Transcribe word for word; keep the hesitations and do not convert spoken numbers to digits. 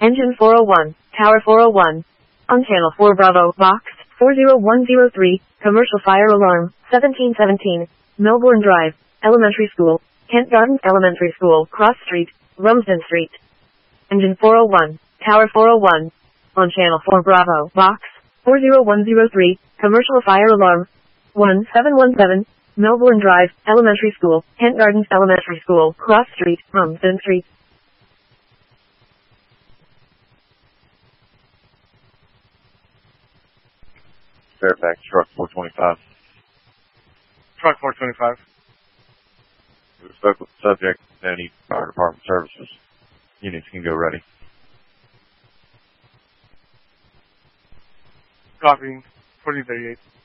Engine four oh one, Tower four oh one. On Channel four Bravo, Box four oh one oh three, Commercial Fire Alarm, seventeen seventeen, Melbourne Drive, Elementary School, Kent Gardens Elementary School, Cross Street, Rumsden Street. Engine four oh one, Tower four oh one. On Channel four Bravo, Box four oh one oh three, Commercial Fire Alarm, one seven one seven, Melbourne Drive, Elementary School, Kent Gardens Elementary School, Cross Street, Rumsden Street. Fairfax, truck four twenty-five. Truck four twenty-five. We're stuck with the subject. No need fire department services. Units can go ready. Copy. forty thirty-eight.